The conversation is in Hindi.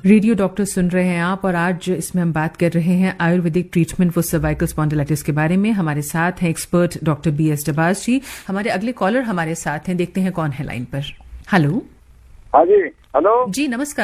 रेडियो डॉक्टर सुन रहे हैं आप, और आज इसमें हम बात कर रहे हैं Ayurvedic treatment for cervical spondylitis के बारे में। हमारे साथ हैं एक्सपर्ट डॉक्टर BS डबास जी। हमारे अगले कॉलर हमारे साथ हैं, देखते हैं कौन है लाइन पर। हेलो। हाँ जी, हेलो जी, नमस्कार।